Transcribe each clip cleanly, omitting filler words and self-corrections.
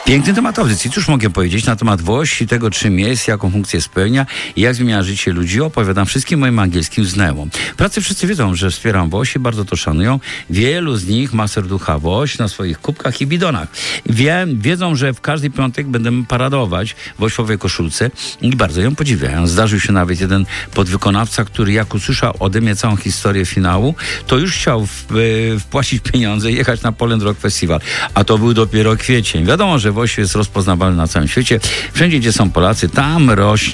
Piękny temat audycji. Cóż mogę powiedzieć na temat Włosi, tego czym jest, jaką funkcję spełnia i jak zmienia życie ludzi. Opowiadam wszystkim moim angielskim znajomym. Pracy wszyscy wiedzą, że wspieram Włosi, bardzo to szanują. Wielu z nich ma serducha Włoś na swoich kubkach i bidonach. Wiedzą, że w każdy piątek będę paradować w włosiowej koszulce i bardzo ją podziwiają. Zdarzył się nawet jeden podwykonawca, który jak usłyszał ode mnie całą historię finału, to już chciał wpłacić pieniądze i jechać na Poland Rock Festival. A to był dopiero kwiecień. Wiadomo, że Włoś jest rozpoznawalny na całym świecie. Wszędzie, gdzie są Polacy, tam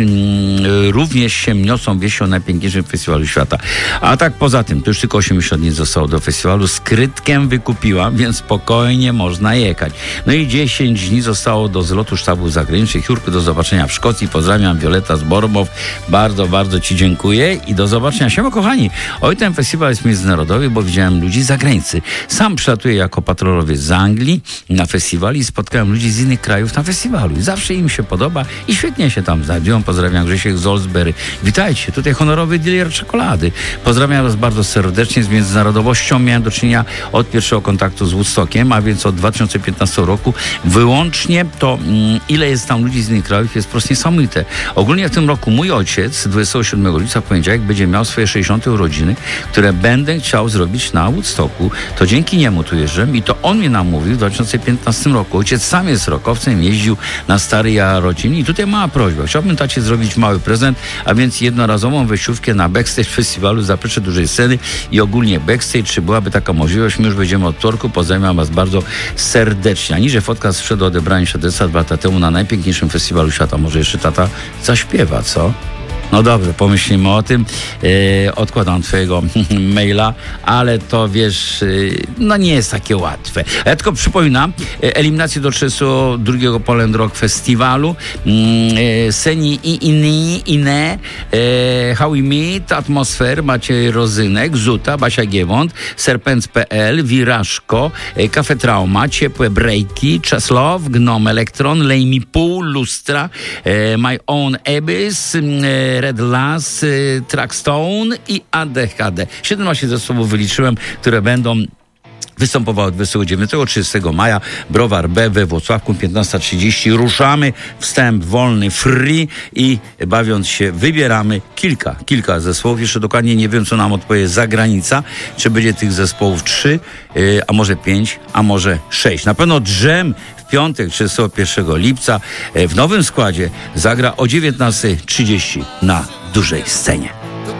również się niosą wieści o najpiękniejszym festiwalu świata. A tak poza tym, to już tylko 80 dni zostało do festiwalu. Skrytkiem wykupiłam, więc spokojnie można jechać. No i 10 dni zostało do zlotu sztabów zagranicznych. Jurku, do zobaczenia w Szkocji. Pozdrawiam, Wioleta z Bormow. Bardzo, bardzo Ci dziękuję i do zobaczenia. Siema, kochani. Oj, ten festiwal jest międzynarodowy, bo widziałem ludzi z zagranicy. Sam przylatuję jako patrolowiec z Anglii na festiwal i spotkałem ludzi z innych krajów na festiwalu. I zawsze im się podoba i świetnie się tam znajdują. Pozdrawiam, Grzesiek z Oldsbury. Witajcie, tutaj honorowy dealer czekolady. Pozdrawiam Was bardzo serdecznie. Z międzynarodowością miałem do czynienia od pierwszego kontaktu z Woodstockiem, a więc od 2015 roku. Wyłącznie to, ile jest tam ludzi z innych krajów, jest po prostu niesamowite. Ogólnie w tym roku mój ojciec 27 lipca w poniedziałek będzie miał swoje 60. urodziny, które będę chciał zrobić na Woodstocku. To dzięki niemu tu jeżdżę i to on mnie namówił w 2015 roku. Ojciec sam jest rockowcem, jeździł na stary Jarocin i tutaj mała prośba. Chciałbym tacie zrobić mały prezent, a więc jednorazową wejściówkę na backstage festiwalu za zaplecze dużej sceny i ogólnie backstage, czy byłaby taka możliwość. My już będziemy od wtorku. Pozdrawiam Was bardzo serdecznie. A niżej fotka sprzed odebrania świadectwa 2 lata temu na najpiękniejszym festiwalu świata. Może jeszcze tata zaśpiewa, co? No dobrze, pomyślimy o tym. Odkładam Twojego maila, ale to wiesz, no nie jest takie łatwe. Ja tylko przypominam, eliminacje do 32. Poland Rock Festiwalu. Seni i inne, How We Meet, Atmosfer, Maciej Rozynek, Zuta, Basia Giewont, Serpent.pl, Wirażko, Cafe Trauma, Ciepłe Breaki, Czeslow, Gnom Elektron, Lej mi pół, Lustra, My Own Abyss, Red Lass, Trackstone i ADHD. 17 zespołów wyliczyłem, które będą występowały 29-30 maja. Browar B we Włocławku, 15:30. Ruszamy. Wstęp wolny, free i bawiąc się wybieramy kilka zespołów. Jeszcze dokładnie nie wiem, co nam odpowie zagranica. Czy będzie tych zespołów 3, a może 5, a może 6. Na pewno Drzem w piątek, 31 lipca w nowym składzie zagra o 19:30 na dużej scenie.